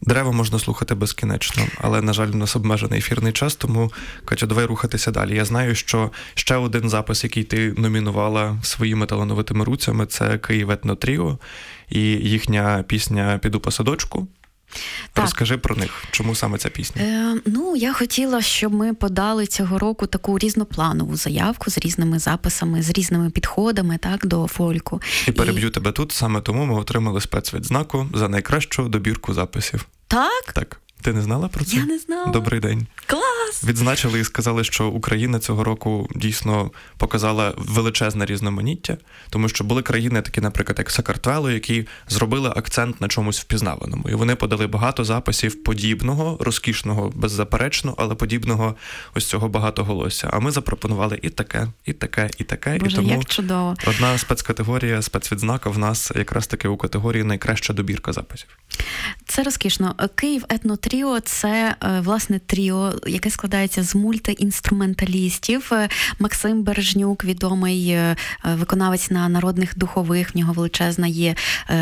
Дерева можна слухати безкінечно, але, на жаль, у нас обмежений ефірний час, тому, Катя, давай рухатися далі. Я знаю, що ще один запис, який ти номінувала своїми талановитими руцями, це «Київ Етно Тріо» і їхня пісня «Піду по садочку». Так. Розкажи про них. Чому саме ця пісня? Я хотіла, щоб ми подали цього року таку різнопланову заявку з різними записами, з різними підходами, так, до фольку. І переб'ю тебе тут, саме тому ми отримали спецвідзнаку за найкращу добірку записів. Так? Так. Ти не знала про це? Я не знала. Добрий день. Клас! Відзначили і сказали, що Україна цього року дійсно показала величезне різноманіття, тому що були країни, такі, наприклад, як Сакартвело, які зробили акцент на чомусь впізнаваному. І вони подали багато записів подібного, розкішного, беззаперечно, але подібного ось цього багатоголосся. А ми запропонували і таке, і таке, і таке. Боже, і тому як чудово. Одна спецкатегорія, спецвідзнака в нас якраз таки у категорії найкраща добірка записів. Це розкішно. Київ Етно Тріо – це, власне, тріо, яке складається з мультиінструменталістів. Максим Бережнюк, відомий виконавець на народних духових, в нього величезна є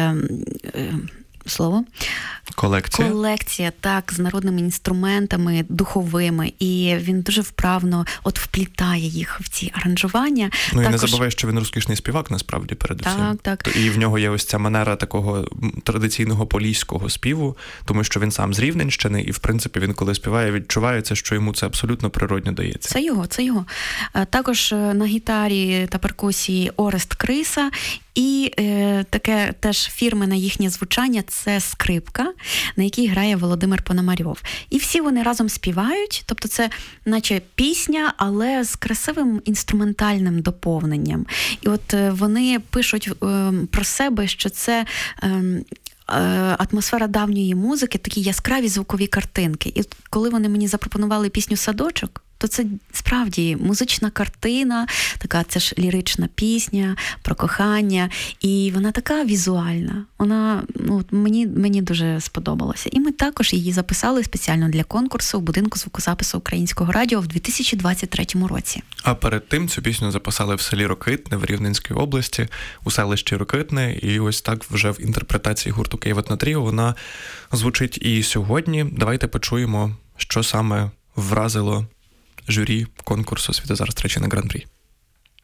слово? Колекція, так, з народними інструментами духовими, і він дуже вправно вплітає їх в ці аранжування. Ну, і не забувай, що він розкішний співак, насправді, передусім. Так. І в нього є ось ця манера такого традиційного поліського співу, тому що він сам з Рівненщини, і, в принципі, він, коли співає, відчувається, що йому це абсолютно природньо дається. Це його. Також на гітарі та перкусії Орест Криса, і таке теж фірменне їхнє звучання – це скрипка, на якій грає Володимир Пономарьов. І всі вони разом співають, тобто це наче пісня, але з красивим інструментальним доповненням. І от вони пишуть про себе, що це атмосфера давньої музики, такі яскраві звукові картинки. І коли вони мені запропонували пісню «Садочок», то це справді музична картина, така це ж лірична пісня про кохання, і вона така візуальна. Вона мені дуже сподобалася. І ми також її записали спеціально для конкурсу у будинку звукозапису Українського радіо в 2023 році. А перед тим цю пісню записали в селі Рокитне в Рівненській області, у селищі Рокитне, і ось так вже в інтерпретації гурту «Київ Етно Тріо» вона звучить і сьогодні. Давайте почуємо, що саме вразило журі конкурсу «Світозар Стрийчини Гран-прі».